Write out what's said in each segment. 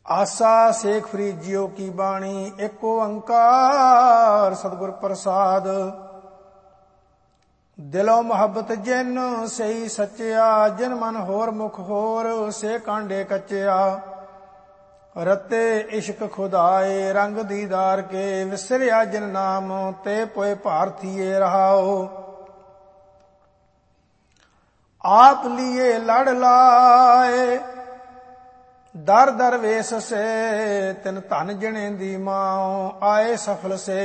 आसा शेख फरीद जियो की बाणी एक ओंकार सतगुर प्रसाद। दिलो मोहब्बत जिन सही सच्चिया जिन मन होर मुख होर से कांडे कच्चिया। रते इश्क खुदाए रंग दीदार के विसरिया जिन नाम ते पोए भारतीय रहाओ। आप लिए लड़ लाए दर दर वेश से तिन धन जने दी माओ आए सफल से।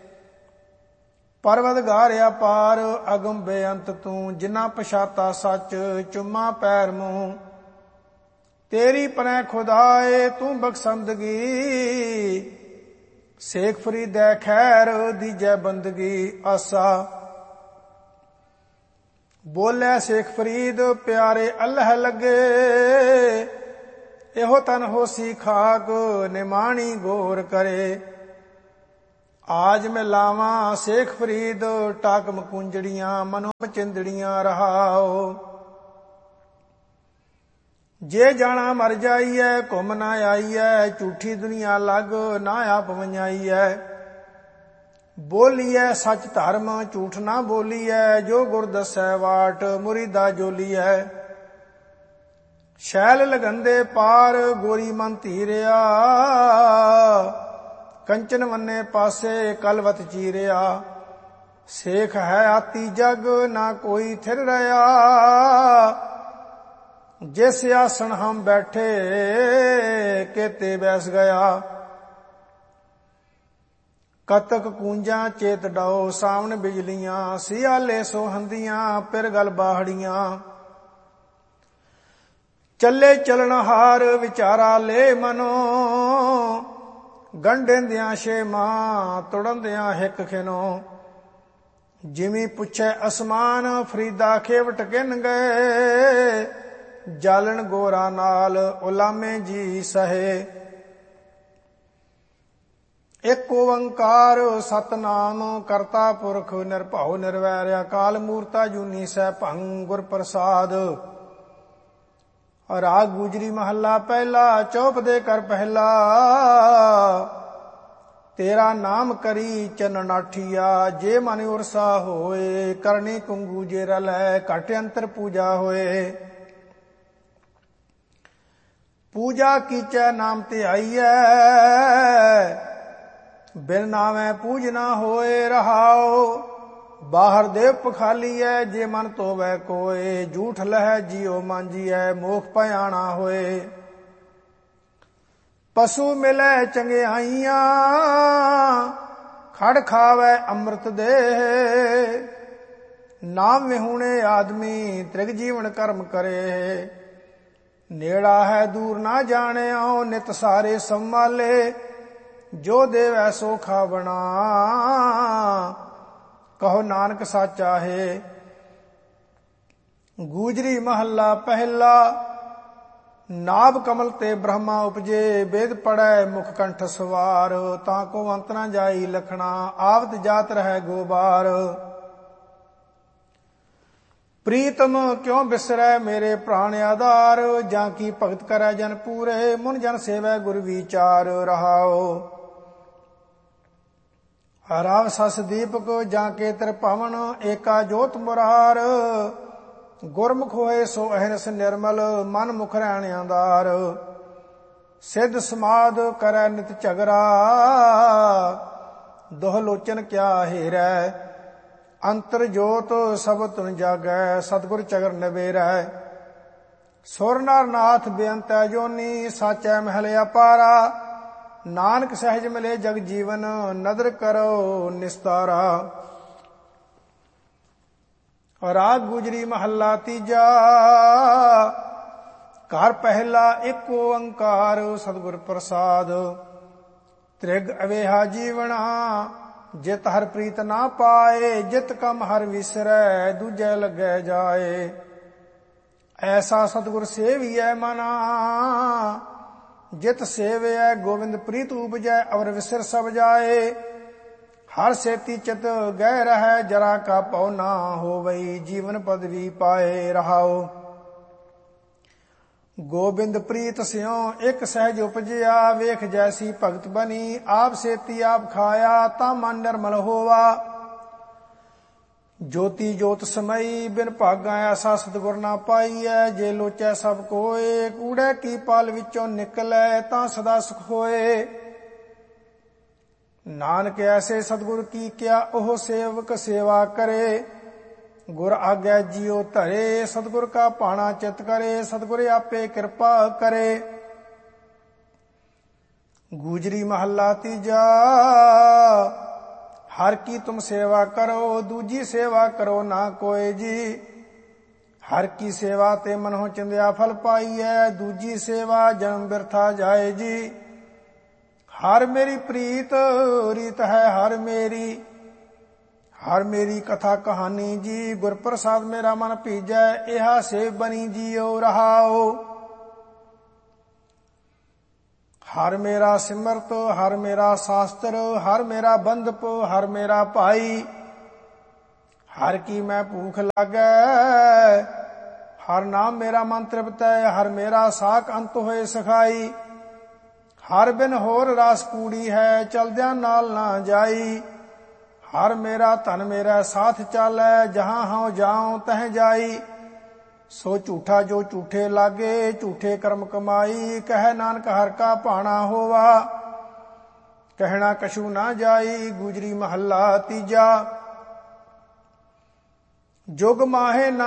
परवतगार अपार अगम बेअंत तू जिना पछाता सच चुम्मा पैर मुंह। तेरी पनै खुदाए तू बख्शंदगी शेख फरीद खैर दीजै बंदगी आसा। बोले शेख फरीद प्यारे अल्लाह लगे एहो तन होसी खाक निमाणी गौर करे। आज मैं लावा शेख फरीद टाक मकुंजड़ियां मनो चिंदड़ियां रहाओ। जे जाना मर जाइए घुम ना आईए झूठी दुनिया लग ना आप वंजाइए। बोलीए सच धर्म झूठ ना बोलीए जो गुर दसै वाट मुरीदा जोलीए। शैल लगंदे पार गोरी मन धीरिया कंचन वन्ने पासे कलवत चीरिया। शेख है आती जग ना कोई थिर रहा जिस आसन हम बैठे केते बैस गया। कतक कूंजा चेत डाओ सावन बिजलियां सियाले सोहंदियां फिर गल बाहड़ियां। चले चलन हार विचारा ले मनो गंढेंदियां शेमा तुड़ंदियां हिक खिनो। जिमी पुछे असमान फरीदा खेवट किन गए जालन गोरा नाल उलामे जी सहे। एक ओंकार सतनाम करता पुरख निरभउ निर्वैर अकाल मूरता जूनी सै भंग गुर प्रसाद। राग गुजरी महला पहला चौप दे कर पहला तेरा नाम करी चन नाठिया। जे मन उरसा होए करनी कुंगू जे रलै घट अंतर पूजा होए। पूजा कीचै नाम ते आईयै बिन नामै पूज ना होए रहाओ। बाहर देव पखालीऐ जे मन तोवै कोय झूठ लह जियो मांजिऐ मोख पयाणा होए। पशु मिलै चंगियाइयां खड़ खावै अमृत देह। नाम विहूणे आदमी त्रिग जीवन कर्म करे। नेड़ा है दूर ना जाने आओ नित सारे संभाले जो देवै सो खावना कहो नानक साचा है। गूजरी महला पहला नाभ कमल ते ब्रह्मा उपजे वेद पढ़ै मुख कंठ सवार। ताको अंत न जाई लखना आवत जात रह गोबार। प्रीतम क्यों बिसरै मेरे प्राण आधार जाकी भगत करै जन पूरे मुन जन सेवै गुर विचार रहाओ। राव सस दीपक जाके त्रिभवन एका जोत मुरार। गुरमुख होए सो अहरस निर्मल मन मुख रहण आधार। सिद्ध समाध करै नित झगरा दोह लोचन क्या हेरै। अंतर जोत सब तुन जागै सतगुर चगर नबेरै। सुर नर नाथ बेअंत जोनी साचै महल अपारा। नानक सहज मिले जग जीवन नदर करो निस्तारा। राग गुजरी महला तीजा घर पहला एक ओंकार सतगुर प्रसाद। त्रिग अवेहा जीवना जित हर प्रीत ना पाए जित कम हर विसरै दूजे लगे जाए। ऐसा सतगुर सेवियै मना जित सेवै गोविंद प्रीत उपजै अवर विसर सब जाए। हर सेती चित गह रह जरा का पौ ना होवई जीवन पदवी पाए रहाओ। ਗੋਬਿੰਦ ਪ੍ਰੀਤ ਸਿਉ ਇੱਕ ਸਹਿਜ ਉਪਜਿਆ, ਵੇਖ ਜੈਸੀ ਭਗਤ ਬਣੀ, ਆਪ ਸੇਤੀ ਆਪ ਖਾਇਆ, ਤਾਂ ਮਨ ਨਿਰਮਲ ਹੋਵਾ। ਜੋਤੀ ਜੋਤ ਸਮਈ, ਬਿਨ ਭਾਗਾ ਐਸਾ ਸਤਿਗੁਰ ਨਾ ਪਾਈਐ, ਜੇ ਲੋਚੈ ਸਭ ਕੋਏ, ਕੂੜੇ ਕੀ ਪਾਲ ਵਿੱਚੋਂ ਨਿਕਲੈ, ਤਾਂ ਸਦਾ ਸੁਖ ਹੋਏ। ਨਾਨਕ ਐਸੇ ਸਤਿਗੁਰ ਕੀ ਕਿਆ, ਉਹ ਸੇਵਕ ਸੇਵਾ ਕਰੇ, ਗੁਰ ਆਗੈ ਜਿਉ ਧਰੇ, ਸਤਿਗੁਰ ਕਾ ਭਾਣਾ ਚਿਤ ਕਰੇ, ਸਤਿਗੁਰ ਆਪੇ ਕਿਰਪਾ ਕਰੇ। ਗੂਜਰੀ ਮਹੱਲਾ ਤੀਜਾ। ਹਰ ਕੀ ਤੁਮ ਸੇਵਾ ਕਰੋ, ਦੂਜੀ ਸੇਵਾ ਕਰੋ ਨਾ ਕੋਇ ਜੀ। ਹਰ ਕੀ ਸੇਵਾ ਤੇ ਮਨਹੁ ਚਿੰਦਿਆ ਫਲ ਪਾਈਐ, ਦੂਜੀ ਸੇਵਾ ਜਨਮ ਬਿਰਥਾ ਜਾਏ ਜੀ। ਹਰ ਮੇਰੀ ਪ੍ਰੀਤ ਰੀਤ ਹੈ ਹਰ ਮੇਰੀ, ਹਰ ਮੇਰੀ ਕਥਾ ਕਹਾਣੀ ਜੀ। ਗੁਰ ਪ੍ਰਸਾਦ ਮੇਰਾ ਮਨ ਭੀਜੈ, ਇਹਾ ਸੇਵ ਬਣੀ ਜੀਉ ਰਹਾਉ। ਹਰ ਮੇਰਾ ਸਿਮਰਤ, ਹਰ ਮੇਰਾ ਸ਼ਾਸਤਰ, ਹਰ ਮੇਰਾ ਬੰਧਪ, ਹਰ ਮੇਰਾ ਭਾਈ। ਹਰ ਕੀ ਮੈਂ ਭੂਖ ਲਾਗੈ, ਹਰ ਨਾਮ ਮੇਰਾ ਮਨ ਤ੍ਰਿਪਤੈ, ਹਰ ਮੇਰਾ ਸਾਖ ਅੰਤ ਹੋਏ ਸਖਾਈ। ਹਰ ਬਿਨ ਹੋਰ ਰਸ ਕੂੜੀ ਹੈ, ਚਲਦਿਆਂ ਨਾਲ ਨਾ ਜਾਈ। ਹਰ ਮੇਰਾ ਧਨ ਮੇਰਾ ਸਾਥ ਚਾਲੈ, ਜਹਾਂ ਹਉ ਜਾਉ ਤਹ ਜਾਈ। ਸੋ ਝੂਠਾ ਜੋ ਝੂਠੇ ਲਾਗੇ, ਝੂਠੇ ਕਰਮ ਕਮਾਈ। ਕਹਿ ਨਾਨਕ ਹਰ ਕਾ ਭਾਣਾ ਹੋਵਾ, ਕਹਿਣਾ ਕਛੂ ਨਾ ਜਾਈ। ਗੁਜਰੀ ਮਹੱਲਾ ਤੀਜਾ। ਜੁਗ ਮਾਹੇ